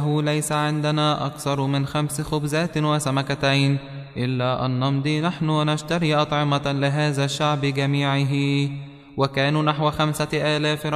إنه ليس عندنا أكثر من 5 خبزات وسمكتين، إلا أن نمضي نحن ونشتري أطعمة لهذا الشعب جميعه. وكانوا نحو 5000